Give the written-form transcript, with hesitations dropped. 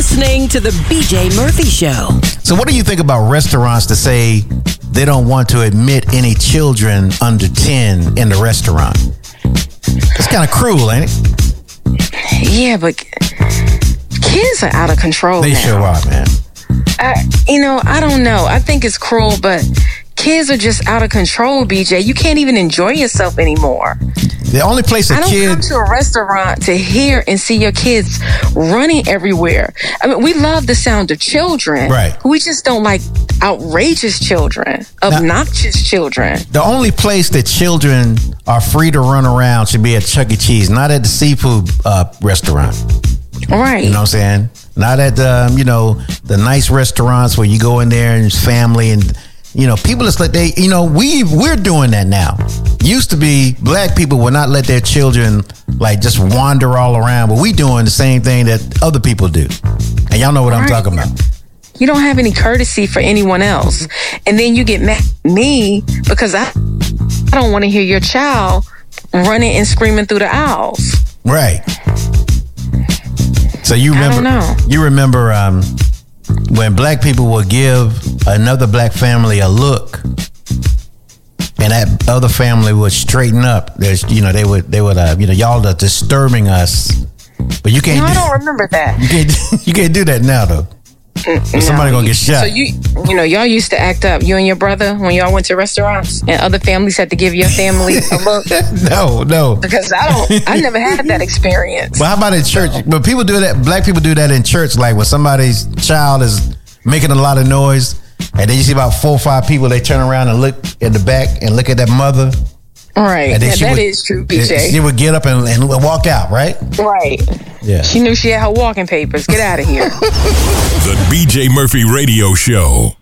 listening to the BJ Murphy Show. So what do you think about restaurants that say they don't want to admit any children under 10 in the restaurant? It's kind of cruel, ain't it? Yeah, but kids are out of control They now. sure are, man. I don't know. I think it's cruel, but kids are just out of control, BJ. You can't even enjoy yourself anymore. The only place a I don't kid... come to a restaurant to hear and see your kids running everywhere. I mean, we love the sound of children. Right. We just don't like outrageous children, obnoxious children. The only place that children are free to run around should be at Chuck E. Cheese, not at the seafood restaurant. Right. You know what I'm saying? Not at the nice restaurants where you go in there and it's family and people it's like we're doing that now. Used to be black people would not let their children like just wander all around, but we doing the same thing that other people do. And y'all know what I'm talking about. You don't have any courtesy for anyone else. And then you get mad at me because I don't want to hear your child running and screaming through the aisles. Right. So you remember? I don't know. You remember when black people would give another black family a look, and that other family would straighten up. There's, they would, y'all are disturbing us, but you can't. No, I don't remember that. You can't do that now, though. Somebody gonna get shot. So y'all used to act up, you and your brother, when y'all went to restaurants, and other families had to give your family a look. No. Because I never had that experience. But how about in church? But people do that. Black people do that in church, like when somebody's child is making a lot of noise, and then you see about 4 or 5 people. They turn around and look at the back and look at that mother. Right. And then that is true, BJ. She would get up and walk out, right? Right. Yeah. She knew she had her walking papers. Get out of here. The BJ Murphy Radio Show.